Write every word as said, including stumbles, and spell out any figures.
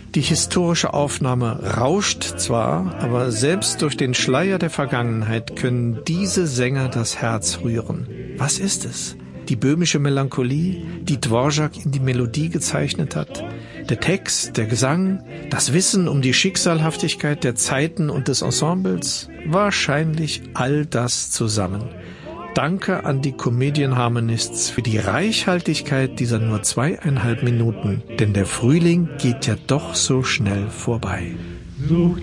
Die historische Aufnahme rauscht zwar, aber selbst durch den Schleier der Vergangenheit können diese Sänger das Herz rühren. Was ist es? Die böhmische Melancholie, die Dvorak in die Melodie gezeichnet hat? Der Text, der Gesang, das Wissen um die Schicksalhaftigkeit der Zeiten und des Ensembles? Wahrscheinlich all das zusammen. Danke an die Comedian Harmonists für die Reichhaltigkeit dieser nur zweieinhalb Minuten, denn der Frühling geht ja doch so schnell vorbei.